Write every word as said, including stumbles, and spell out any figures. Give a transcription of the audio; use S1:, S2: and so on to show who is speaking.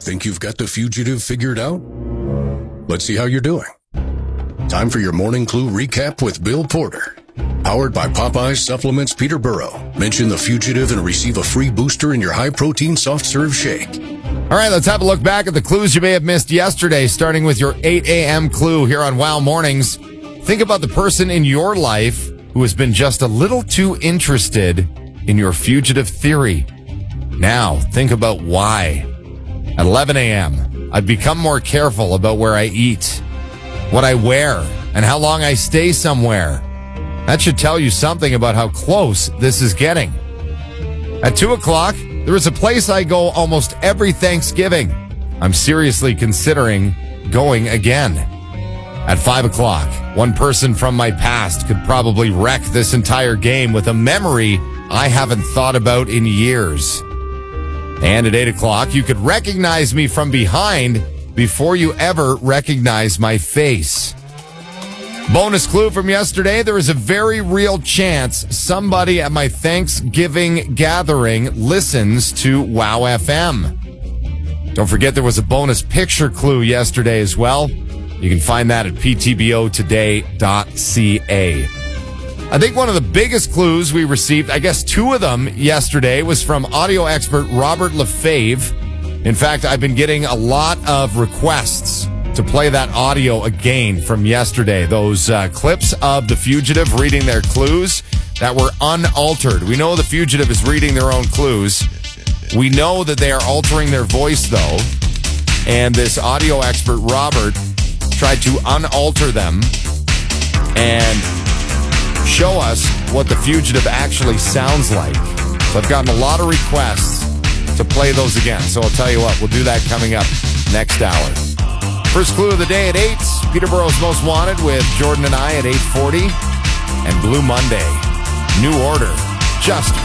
S1: Think you've got the fugitive figured out? Let's see how you're doing. Time for your Morning Clue recap with Bill Porter. Powered by Popeyes Supplements Peterborough. Mention the fugitive and receive a free booster in your high-protein soft-serve shake.
S2: All right, let's have a look back at the clues you may have missed yesterday, starting with your eight a.m. clue here on Wow Mornings. Think about the person in your life who has been just a little too interested in your fugitive theory. Now, think about why. At eleven a.m., I've become more careful about where I eat, what I wear, and how long I stay somewhere. That should tell you something about how close this is getting. At two o'clock, there is a place I go almost every Thanksgiving. I'm seriously considering going again. At five o'clock, one person from my past could probably wreck this entire game with a memory I haven't thought about in years. And at eight o'clock, you could recognize me from behind before you ever recognize my face. Bonus clue from yesterday, there is a very real chance somebody at my Thanksgiving gathering listens to Wow F M. Don't forget there was a bonus picture clue yesterday as well. You can find that at p t b o today dot c a. I think one of the biggest clues we received, I guess two of them yesterday, was from audio expert Robert Lefebvre. In fact, I've been getting a lot of requests to play that audio again from yesterday. Those uh, clips of the fugitive reading their clues that were unaltered. We know the fugitive is reading their own clues. We know that they are altering their voice, though. And this audio expert, Robert, tried to unalter them and show us what the fugitive actually sounds like. So I've gotten a lot of requests to play those again. So I'll tell you what, we'll do that coming up next hour. First clue of the day at eight, Peterborough's Most Wanted with Jordan and I at eight forty, and Blue Monday, New Order, just